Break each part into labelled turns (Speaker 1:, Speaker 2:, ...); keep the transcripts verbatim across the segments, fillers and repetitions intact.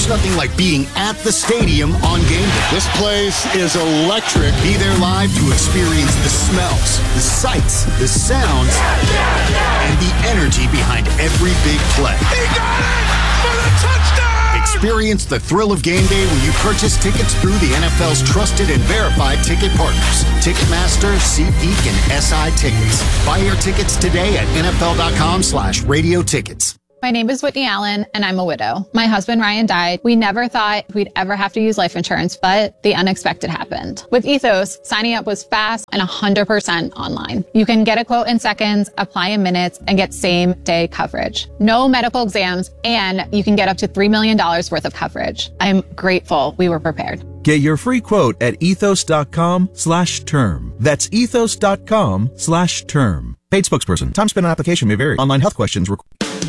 Speaker 1: There's nothing like being at the stadium on game day.
Speaker 2: This place is electric.
Speaker 1: Be there live to experience the smells, the sights, the sounds, and the energy behind every big play.
Speaker 2: He got it for the touchdown!
Speaker 1: Experience the thrill of game day when you purchase tickets through the N F L's trusted and verified ticket partners. Ticketmaster, SeatGeek, and S I Tickets. Buy your tickets today at nfl.com slash radio tickets.
Speaker 3: My name is Whitney Allen, and I'm a widow. My husband, Ryan, died. We never thought we'd ever have to use life insurance, but the unexpected happened. With Ethos, signing up was fast and one hundred percent online. You can get a quote in seconds, apply in minutes, and get same-day coverage. No medical exams, and you can get up to three million dollars worth of coverage. I'm grateful we were prepared.
Speaker 4: Get your free quote at ethos.com slash term. That's ethos.com slash term. Paid spokesperson. Time spent on application may vary. Online health questions required.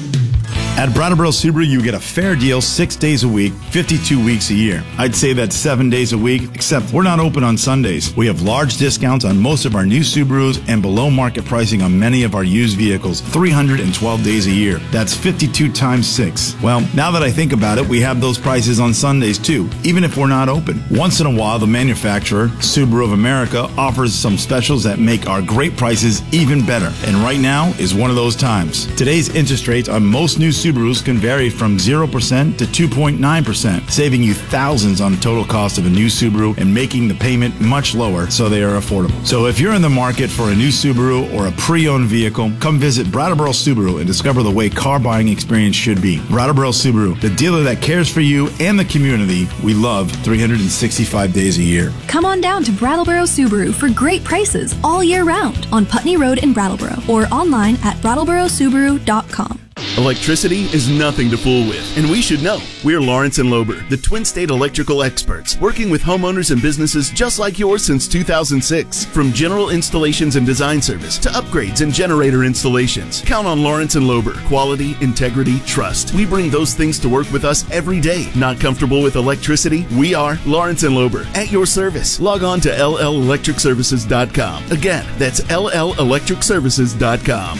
Speaker 5: At Brattleboro Subaru, you get a fair deal six days a week, fifty-two weeks a year. I'd say that's seven days a week, except we're not open on Sundays. We have large discounts on most of our new Subarus and below market pricing on many of our used vehicles, three hundred twelve days a year. That's fifty-two times six. Well, now that I think about it, we have those prices on Sundays too, even if we're not open. Once in a while, the manufacturer, Subaru of America, offers some specials that make our great prices even better. And right now is one of those times. Today's interest rates on most new Subarus can vary from zero percent to two point nine percent, saving you thousands on the total cost of a new Subaru and making the payment much lower so they are affordable. So if you're in the market for a new Subaru or a pre-owned vehicle, come visit Brattleboro Subaru and discover the way car buying experience should be. Brattleboro Subaru, the dealer that cares for you and the community we love three hundred sixty-five days a year.
Speaker 6: Come on down to Brattleboro Subaru for great prices all year round on Putney Road in Brattleboro or online at brattleboro subaru dot com.
Speaker 7: Electricity is nothing to fool with, and we should know. We're Lawrence and Lober, the Twin State electrical experts, working with homeowners and businesses just like yours since two thousand six. From general installations and design service to upgrades and generator installations, count on Lawrence and Lober. Quality, integrity, trust. We bring those things to work with us every day. Not comfortable with electricity? We are Lawrence and Lober, at your service. Log on to L L electric services dot com. Again, that's L L electric services dot com.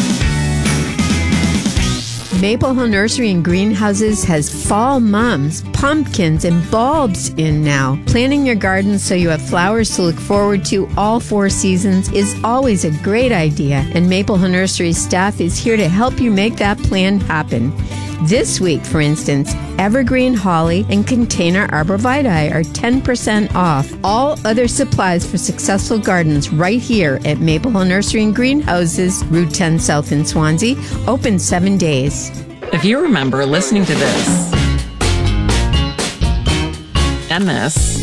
Speaker 8: Maple Hill Nursery and Greenhouses has fall mums, pumpkins, and bulbs in now. Planting your garden so you have flowers to look forward to all four seasons is always a great idea, and Maple Hill Nursery's staff is here to help you make that plan happen. This week, for instance, evergreen holly and container arborvitae are ten percent off. All other supplies for successful gardens right here at Maple Hill Nursery and Greenhouses, Route ten South in Swansea, open seven days.
Speaker 9: If you remember listening to this, and this,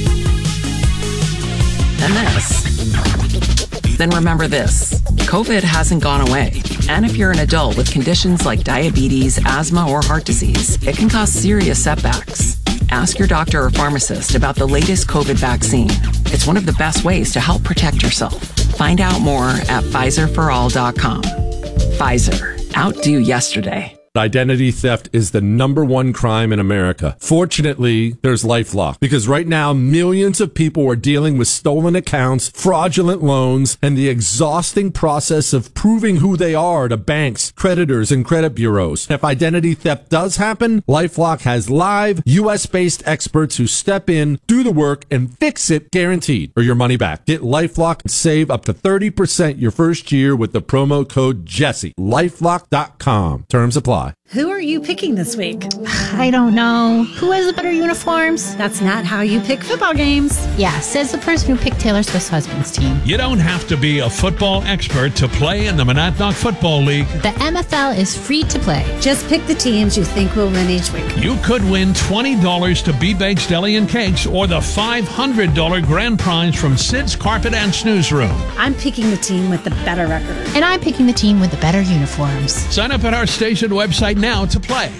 Speaker 9: and this, then remember this. COVID hasn't gone away. And if you're an adult with conditions like diabetes, asthma, or heart disease, it can cause serious setbacks. Ask your doctor or pharmacist about the latest COVID vaccine. It's one of the best ways to help protect yourself. Find out more at Pfizer for all dot com. Pfizer. Outdo yesterday.
Speaker 10: Identity theft is the number one crime in America. Fortunately, there's LifeLock, because right now millions of people are dealing with stolen accounts, fraudulent loans, and the exhausting process of proving who they are to banks, creditors, and credit bureaus. If identity theft does happen, LifeLock has live U S-based experts who step in, do the work, and fix it guaranteed, or your money back. Get LifeLock and save up to thirty percent your first year with the promo code Jesse. LifeLock dot com. Terms apply.
Speaker 11: Who are you picking this week?
Speaker 12: I don't know. Who has the better uniforms?
Speaker 11: That's not how you pick football games.
Speaker 12: Yeah, says the person who picked Taylor Swift's husband's team.
Speaker 13: You don't have to be a football expert to play in the Monadnock Football League.
Speaker 12: The M F L is free to play.
Speaker 11: Just pick the teams you think will win each week.
Speaker 13: You could win twenty dollars to B-Bakes Deli and Cakes or the five hundred dollars grand prize from Sid's Carpet and Snooze Room.
Speaker 11: I'm picking the team with the better record.
Speaker 12: And I'm picking the team with the better uniforms.
Speaker 13: Sign up at our station website now to play.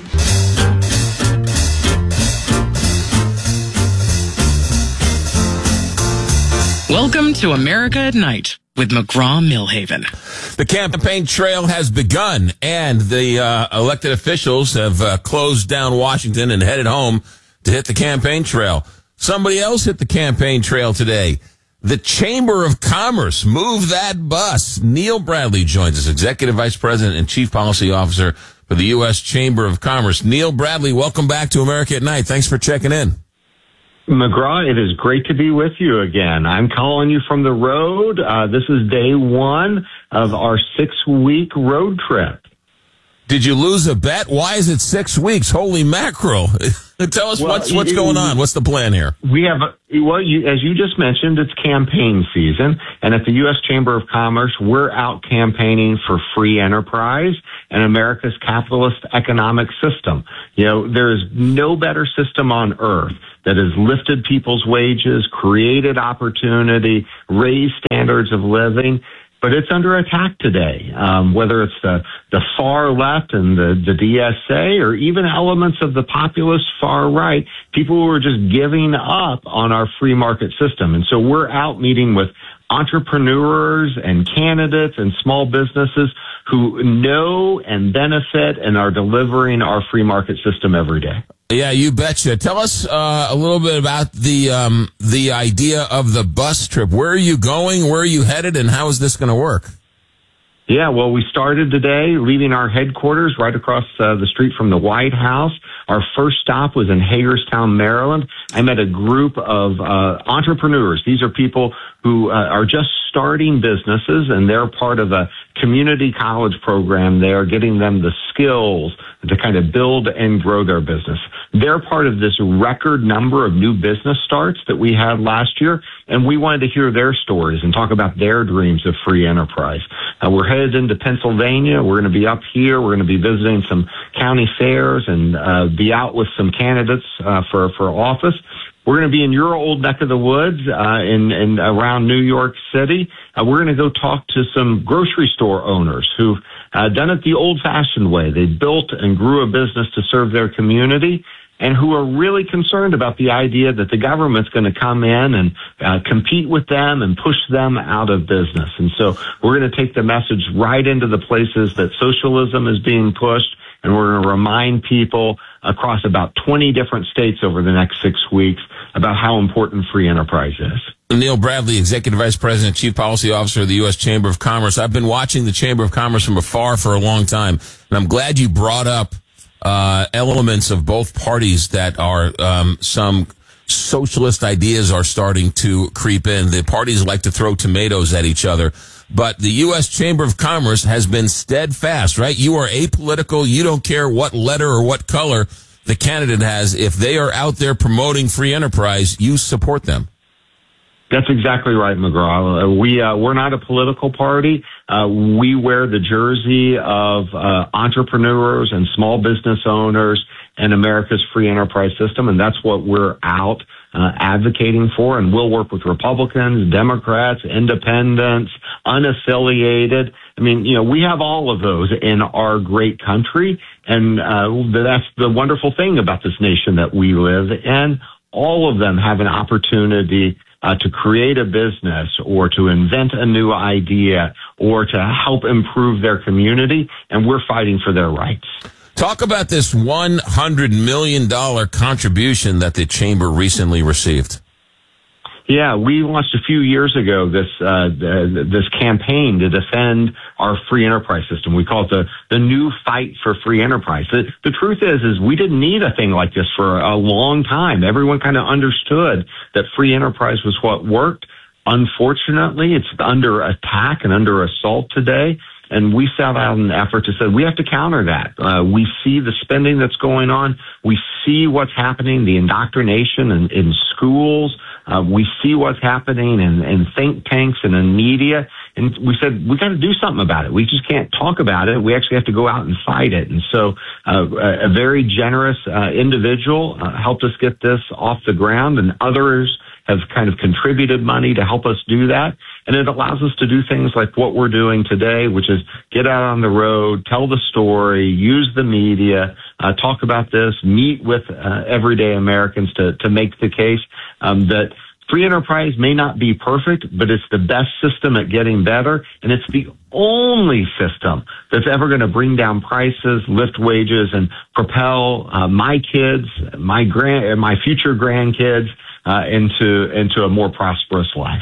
Speaker 14: Welcome to America at Night with McGraw-Millhaven.
Speaker 15: The campaign trail has begun, and the uh, elected officials have uh, closed down Washington and headed home to hit the campaign trail. Somebody else hit the campaign trail today. The Chamber of Commerce. Move that bus. Neil Bradley joins us, Executive Vice President and Chief Policy Officer, for the U S Chamber of Commerce. Neil Bradley, welcome back to America at Night. Thanks for checking in.
Speaker 16: McGraw, it is great to be with you again. I'm calling you from the road. Uh, this is day one of our six-week road trip.
Speaker 15: Did you lose a bet? Why is it six weeks? Holy mackerel. Tell us well, what's what's going on. What's the plan here?
Speaker 16: We have, well, you, as you just mentioned, it's campaign season. And at the U S Chamber of Commerce, we're out campaigning for free enterprise and America's capitalist economic system. You know, there is no better system on earth that has lifted people's wages, created opportunity, raised standards of living. But it's under attack today, um, whether it's the, the far left and the, the D S A or even elements of the populist far right, people who are just giving up on our free market system. And so we're out meeting with entrepreneurs and candidates and small businesses who know and benefit and are delivering our free market system every day.
Speaker 15: Yeah, you betcha. Tell us uh, a little bit about the um, the idea of the bus trip. Where are you going? Where are you headed? And how is this going to work?
Speaker 16: Yeah, well, we started today leaving our headquarters right across uh, the street from the White House. Our first stop was in Hagerstown, Maryland. I met a group of uh, entrepreneurs. These are people who uh, are just starting businesses, and they're part of a community college program. They are getting them the skills to kind of build and grow their business. They're part of this record number of new business starts that we had last year, and we wanted to hear their stories and talk about their dreams of free enterprise. Uh, we're headed into Pennsylvania. We're going to be up here. We're going to be visiting some county fairs and uh, be out with some candidates uh, for, for office. We're going to be in your old neck of the woods, uh, in, in around New York City. Uh, we're going to go talk to some grocery store owners who've uh, done it the old-fashioned way. They built and grew a business to serve their community, and who are really concerned about the idea that the government's going to come in and uh, compete with them and push them out of business. And so we're going to take the message right into the places that socialism is being pushed, and we're going to remind people across about twenty different states over the next six weeks about how important free enterprise is.
Speaker 15: Neil Bradley, Executive Vice President, Chief Policy Officer of the U S Chamber of Commerce. I've been watching the Chamber of Commerce from afar for a long time, and I'm glad you brought up uh elements of both parties that are um some socialist ideas are starting to creep in. The parties like to throw tomatoes at each other, but the U S Chamber of Commerce has been steadfast, right? You are apolitical. You don't care what letter or what color the candidate has. If they are out there promoting free enterprise, you support them.
Speaker 16: That's exactly right, McGraw. Uh, we, uh, we're not a political party. Uh, we wear the jersey of uh, entrepreneurs and small business owners and America's free enterprise system, and that's what we're out uh, advocating for. And we'll work with Republicans, Democrats, independents, unaffiliated. I mean, you know, we have all of those in our great country, and uh, that's the wonderful thing about this nation that we live in. All of them have an opportunity Uh, to create a business or to invent a new idea or to help improve their community, and we're fighting for their rights.
Speaker 15: Talk about this one hundred million dollars contribution that the Chamber recently received.
Speaker 16: Yeah, we launched a few years ago this uh, this campaign to defend our free enterprise system. We call it the the new fight for free enterprise. The, the truth is, is we didn't need a thing like this for a long time. Everyone kind of understood that free enterprise was what worked. Unfortunately, it's under attack and under assault today. And we set out an effort to say we have to counter that. Uh, we see the spending that's going on. We see what's happening, the indoctrination in, in schools. Uh, we see what's happening in, in think tanks and in media. And we said, we got to do something about it. We just can't talk about it. We actually have to go out and fight it. And so uh, a very generous uh, individual uh, helped us get this off the ground, and others have kind of contributed money to help us do that. And it allows us to do things like what we're doing today, which is get out on the road, tell the story, use the media, uh, talk about this, meet with uh, everyday Americans to, to make the case um, that free enterprise may not be perfect, but it's the best system at getting better. And it's the only system that's ever going to bring down prices, lift wages, and propel uh, my kids, my grand, my future grandkids uh, into into a more prosperous life.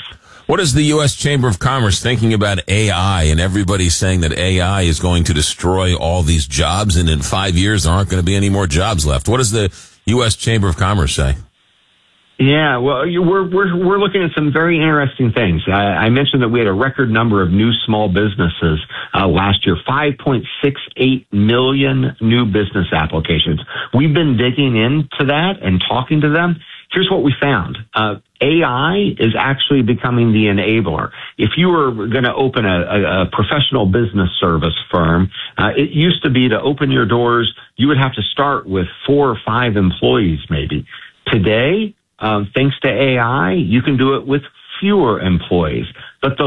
Speaker 15: What is the U S Chamber of Commerce thinking about A I? And everybody's saying that A I is going to destroy all these jobs, and in five years there aren't going to be any more jobs left. What does the U S Chamber of Commerce say?
Speaker 16: Yeah, well, you- we're we're we're looking at some very interesting things. I, I mentioned that we had a record number of new small businesses uh, last year, five point six eight million new business applications. We've been digging into that and talking to them. Here's what we found. Uh, A I is actually becoming the enabler. If you were going to open a, a, a professional business service firm, uh, it used to be to open your doors, you would have to start with four or five employees maybe. Today, Um, thanks to A I, you can do it with fewer employees. But the